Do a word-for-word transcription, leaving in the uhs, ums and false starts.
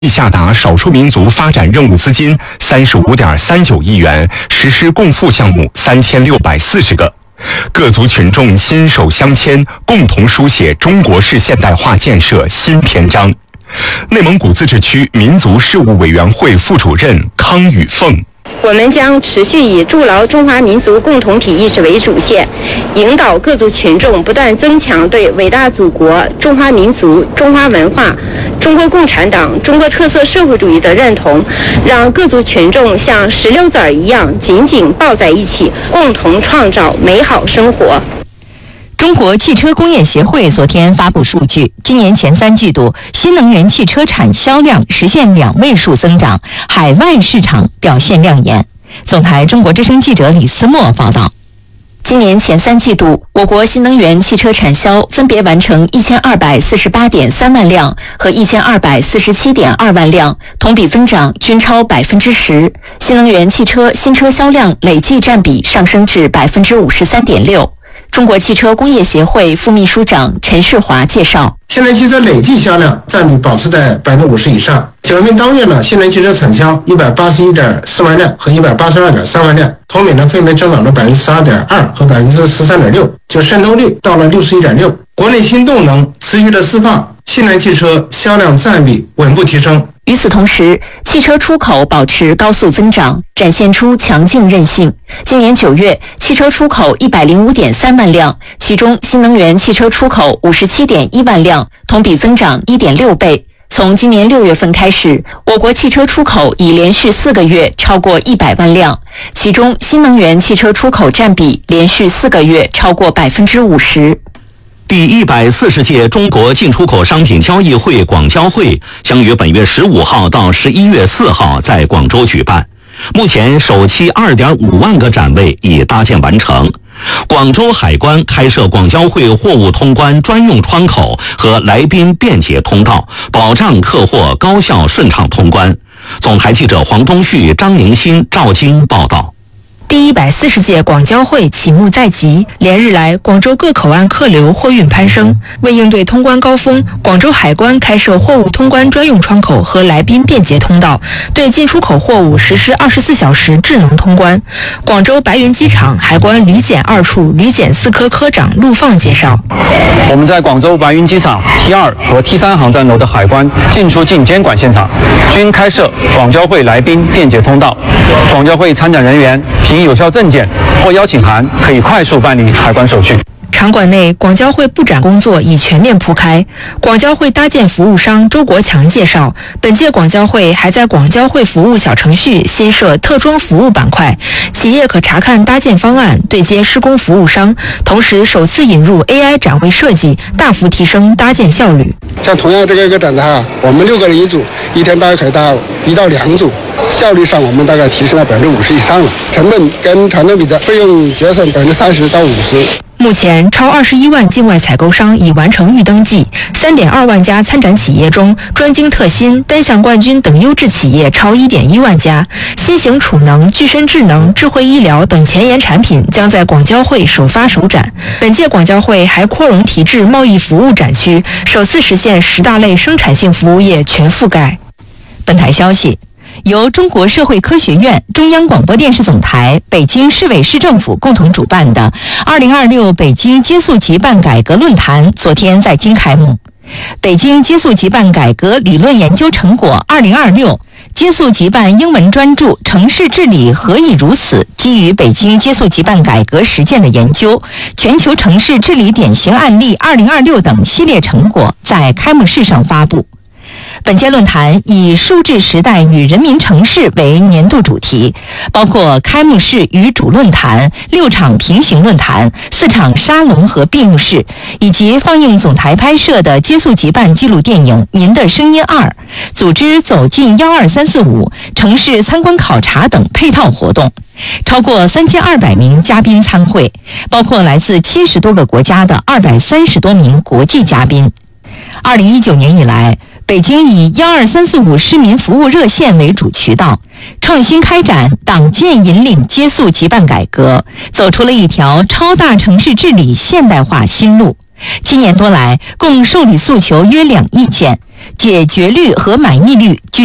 下达少数民族发展任务资金三十五点三九亿元，实施共付项目三千六百四十个。各族群众心手相牵，共同书写中国式现代化建设新篇章。内蒙古自治区民族事务委员会副主任康宇凤。 我们将持续以筑牢中华民族共同体意识为主线，引导各族群众不断增强对伟大祖国、中华民族、中华文化、中国共产党、中国特色社会主义的认同，让各族群众像石榴籽儿一样紧紧抱在一起，共同创造美好生活。 中国汽车工业协会昨天发布数据，今年前三季度新能源汽车产销量实现两位数增长，海外市场表现亮眼。总台中国之声记者李思墨报道。 今年前三季度，我国新能源汽车产销分别完成一千二百四十八点三万辆和一千二百四十七点二万辆，同比增长均超百分之十。新能源汽车新车销量累计占比上升至百分之五十三点六。中国汽车工业协会副秘书长陈世华介绍， 新能源汽车累计销量占比保持在百分之五十以上。九月当月呢，新能源汽车产销一百八十一点四万辆和一百八十二点三万辆，同比呢分别增长了百分之十二点二和百分之十三点六，就渗透率到了六十一点六。国内新动能持续的释放，新能源汽车销量占比稳步提升。 与此同时，汽车出口保持高速增长，展现出强劲韧性。今年九月，汽车出口一百零五点三万辆，其中新能源汽车出口五十七点一万辆，同比增长一点六倍。从今年六月份开始，我国汽车出口已连续四个月超过一百万辆，其中新能源汽车出口占比连续四个月超过百分之五十。 第一百四十届中国进出口商品交易会广交会将于本月十五号到十一月四号在广州举办。目前首期二点五万个展位已搭建完成。广州海关开设广交会货物通关专用窗口和来宾便捷通道，保障客货高效顺畅通关。总台记者黄东旭、张宁新、赵晶报道。 第一百四十届广交会启幕在即，连日来，广州各口岸客流货运攀升。为应对通关高峰，广州海关开设货物通关专用窗口和来宾便捷通道，对进出口货物实施二十四小时智能通关。广州白云机场海关旅检二处旅检四科科长陆放介绍， 我们在广州白云机场 T 二和 T 三航站楼的海关进出境监管现场均开设广交会来宾便捷通道，广交会参展人员凭有效证件或邀请函可以快速办理海关手续。 场馆内，广交会布展工作已全面铺开。广交会搭建服务商周国强介绍，本届广交会还在广交会服务小程序新设特装服务板块，企业可查看搭建方案，对接施工服务商，同时首次引入 A I 展位设计，大幅提升搭建效率。 像同样这个一个展台啊，我们六个人一组，一天大概可以搭一到两组，效率上我们大概提升了百分之五十以上了，成本跟团队比的费用节省百分之三十到五十。 目前，超二十一万境外采购商已完成预登记，三点二万家参展企业中，专精特新、单项冠军等优质企业超一点一万家。新型储能、具身智能、智慧医疗等前沿产品将在广交会首发首展。本届广交会还扩容提质贸易服务展区，首次实现十大类生产性服务业全覆盖。 本台消息。由中国社会科学院、中央广播电视总台、北京市委市政府共同主办的二零二六北京接速即办改革论坛昨天在京开幕。北京接速即办改革理论研究成果二零二六接速即办英文专著《城市治理何以如此》，基于北京接速即办改革实践的研究、全球城市治理典型案例二零二六等系列成果在开幕式上发布。本届论坛以数字时代与人民城市为年度主题，包括开幕式与主论坛、六场平行论坛、四场沙龙和闭幕式，以及放映总台拍摄的接速即办纪录电影《您的声音二》，组织走进幺二三四五城市参观考察等配套活动。超过三千二百名嘉宾参会，包括来自七十多个国家的二百三十多名国际嘉宾。二零一九年以来，北京以幺二三四五市民服务热线为主渠道，创新开展党建引领接速即办改革，走出了一条超大城市治理现代化新路。七年多来，共受理诉求约两亿件， 解决率和满意率均